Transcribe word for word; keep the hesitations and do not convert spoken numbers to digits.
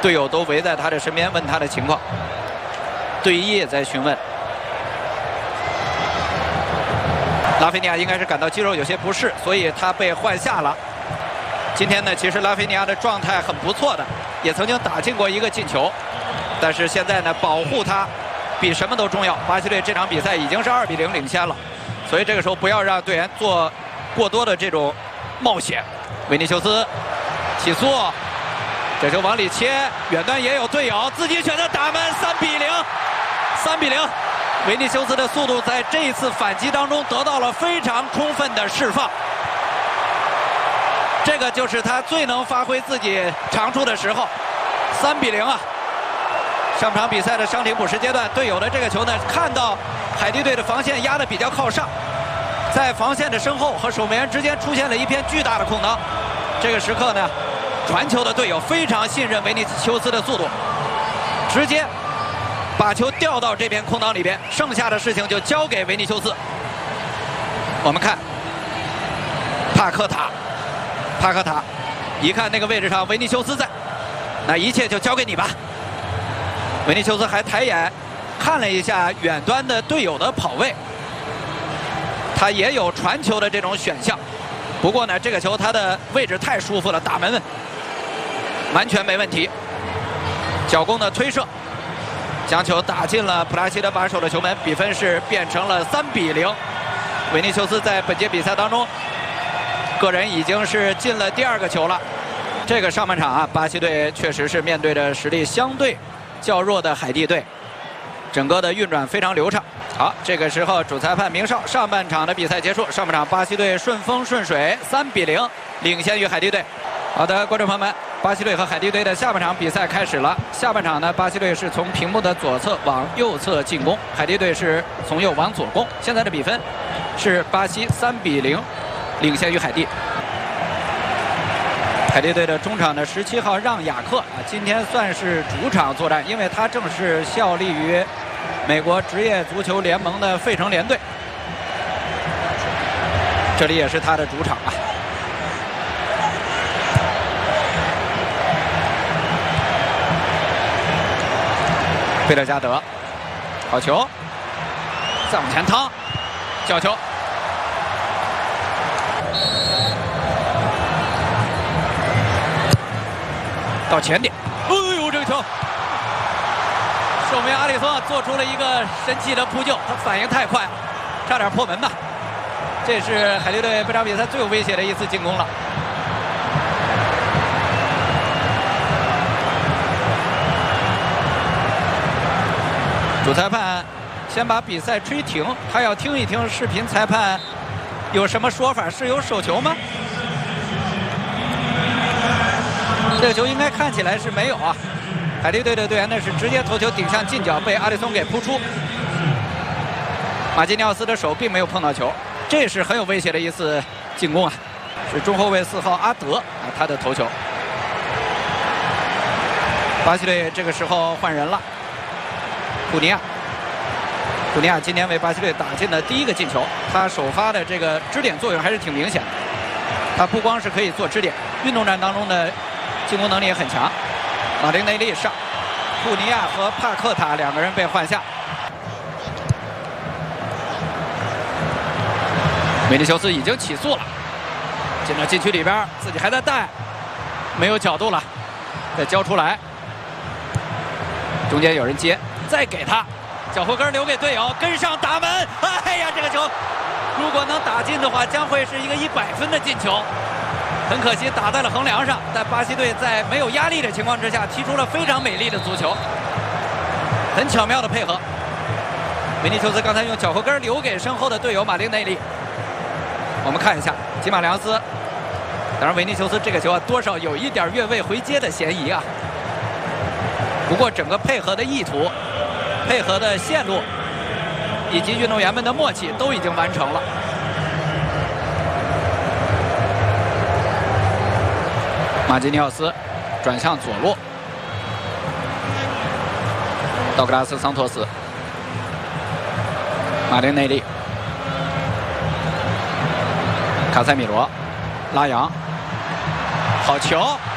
队友都围在他的身边问他的情况，队医也在询问。拉菲尼亚应该是感到肌肉有些不适，所以他被换下了。今天呢，其实拉菲尼亚的状态很不错的，也曾经打进过一个进球，但是现在呢，保护他比什么都重要。巴西队这场比赛已经是二比零领先了，所以这个时候不要让队员做过多的这种冒险。维尼修斯起速，这球往里切，远端也有队友，自己选择打门，三比零，三比零。维尼修斯的速度在这一次反击当中得到了非常充分的释放，这个就是他最能发挥自己长处的时候。三比零啊！上场比赛的伤停补时阶段，队友的这个球呢，看到海地队的防线压得比较靠上，在防线的身后和守门员之间出现了一片巨大的空当。这个时刻呢，传球的队友非常信任维尼修斯的速度，直接把球调到这片空当里边，剩下的事情就交给维尼修斯。我们看帕克塔，帕克塔，一看那个位置上维尼修斯在，那一切就交给你吧。维尼修斯还抬眼看了一下远端的队友的跑位，他也有传球的这种选项。不过呢，这个球他的位置太舒服了，打门完全没问题。脚弓的推射，将球打进了普拉西德把守的球门，比分是变成了三比零。维尼修斯在本届比赛当中，个人已经是进了第二个球了。这个上半场啊，巴西队确实是面对着实力相对较弱的海地队，整个的运转非常流畅。好，这个时候主裁判明哨，上半场的比赛结束，上半场巴西队顺风顺水，三比零领先于海地队。好的，观众朋友们，巴西队和海地队的下半场比赛开始了。下半场呢，巴西队是从屏幕的左侧往右侧进攻，海地队是从右往左攻。现在的比分是巴西三比零领先于海地。海地队的中场的十七号让雅克啊，今天算是主场作战，因为他正是效力于美国职业足球联盟的费城联队，这里也是他的主场啊。贝勒加德，好球，再往前趟，角球。到前点，哎呦，这个球！守门员阿里松做出了一个神奇的扑救，他反应太快，差点破门吧。这是海地队本场比赛最有威胁的一次进攻了。主裁判先把比赛吹停，他要听一听视频裁判有什么说法，是有手球吗？这个球应该看起来是没有啊。海地队的队员呢是直接头球顶向近角，被阿里松给扑出。马基尼奥斯的手并没有碰到球，这是很有威胁的一次进攻啊！是中后卫四号阿德啊，他的头球。巴西队这个时候换人了，库尼亚。库尼亚今天为巴西队打进的第一个进球，他首发的这个支点作用还是挺明显的。他不光是可以做支点，运动战当中的进攻能力也很强。马丁内利上，库尼亚和帕克塔两个人被换下。维尼修斯已经起速了，进到禁区里边，自己还在带，没有角度了，再交出来，中间有人接，再给他，脚后跟留给队友，跟上打门。哎呀，这个球如果能打进的话，将会是一个一百分的进球。很可惜打在了横梁上，但巴西队在没有压力的情况之下踢出了非常美丽的足球，很巧妙的配合。维尼修斯刚才用脚后跟留给身后的队友马丁内利。我们看一下吉马良斯，当然维尼修斯这个球啊多少有一点越位回接的嫌疑啊。不过整个配合的意图、配合的线路以及运动员们的默契都已经完成了。马基尼奥斯转向左路，道格拉斯桑托斯，马丁内利，卡塞米罗，拉扬，好球！